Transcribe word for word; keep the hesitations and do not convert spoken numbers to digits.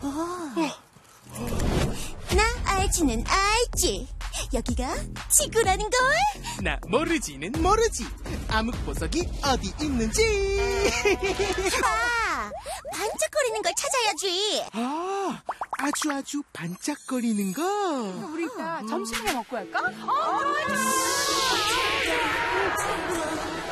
나 알지는 알지. 여기가 지구라는 걸. 나 모르지는 모르지. 암흑보석이 어디 있는지. 아, 반짝거리는 걸 찾아야지. 아, 아주 아주 반짝거리는 거. 우리 이따 점심을 먹고 할까? 어,